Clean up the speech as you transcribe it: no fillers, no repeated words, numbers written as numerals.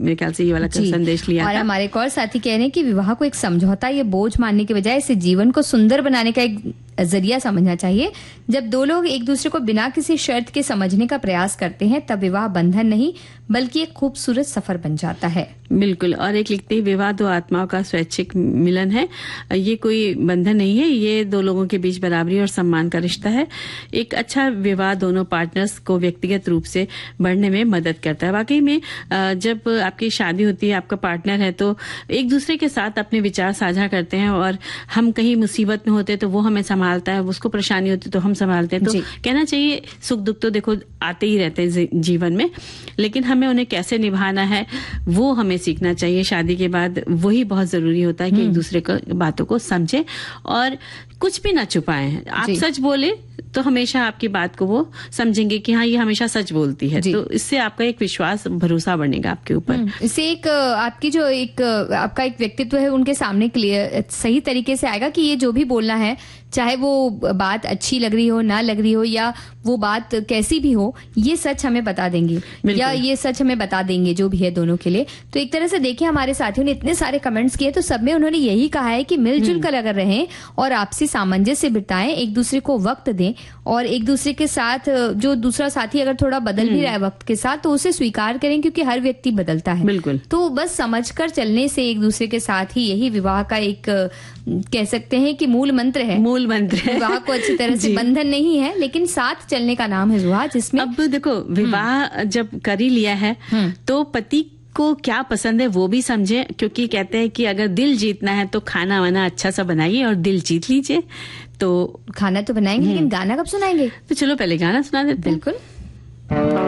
मेरे ख्याल से ये वाला संदेश लिया और था। हमारे एक और साथी कह रहे हैं कि विवाह को एक समझौता या बोझ मानने के बजाय इसे जीवन को सुंदर बनाने का एक जरिया समझना चाहिए। जब दो लोग एक दूसरे को बिना किसी शर्त के समझने का प्रयास करते हैं तब विवाह बंधन नहीं बल्कि एक खूबसूरत सफर बन जाता है। बिल्कुल। और एक लिखते हैं, विवाह दो आत्माओं का स्वैच्छिक मिलन है, ये कोई बंधन नहीं है, ये दो लोगों के बीच बराबरी और सम्मान का रिश्ता है। एक अच्छा विवाह दोनों पार्टनर्स को व्यक्तिगत रूप से बढ़ने में मदद करता है। वाकई में जब आपकी शादी होती है, आपका पार्टनर है, तो एक दूसरे के साथ अपने विचार साझा करते हैं, और हम कहीं मुसीबत में होते हैं तो वो हमें संभालता है, उसको परेशानी होती है तो हम संभालते हैं। तो कहना चाहिए सुख दुख तो देखो आते ही रहते हैं जीवन में, लेकिन हमें उन्हें कैसे निभाना है वो हमें सीखना चाहिए। शादी के बाद वही बहुत जरूरी होता है कि एक दूसरे को बातों को समझे और कुछ भी ना छुपाएं। आप सच बोले तो हमेशा आपकी बात को वो समझेंगे कि हाँ ये हमेशा सच बोलती है, तो इससे आपका एक विश्वास भरोसा बनेगा आपके ऊपर। इससे एक आपकी जो एक आपका एक व्यक्तित्व है उनके सामने क्लियर सही तरीके से आएगा कि ये जो भी बोलना है, चाहे वो बात अच्छी लग रही हो ना लग रही हो या वो बात कैसी भी हो, ये सच हमें बता देंगे या ये सच हमें बता देंगे जो भी है दोनों के लिए। तो एक तरह से देखिए हमारे साथियों ने इतने सारे कमेंट्स किए तो सब में उन्होंने यही कहा है कि मिलजुल कर अगर रहें और आपसी सामंजस्य बिताएं, एक दूसरे को वक्त दें और एक दूसरे के साथ जो दूसरा साथी अगर थोड़ा बदल भी रहा है वक्त के साथ तो उसे स्वीकार करें, क्योंकि हर व्यक्ति बदलता है। बिल्कुल। तो बस समझकर चलने से एक दूसरे के साथ ही यही विवाह का एक कह सकते हैं कि मूल मंत्र है। विवाह को अच्छी तरह से बंधन नहीं है लेकिन साथ चलने का नाम है विवाह, जिसमें अब देखो विवाह जब कर ही लिया है तो पति को क्या पसंद है वो भी समझे, क्योंकि कहते हैं कि अगर दिल जीतना है तो खाना वाना अच्छा सा बनाइए और दिल जीत लीजिए। तो खाना तो बनाएंगे लेकिन गाना कब सुनाएंगे? तो चलो पहले गाना सुना देते हैं। बिल्कुल।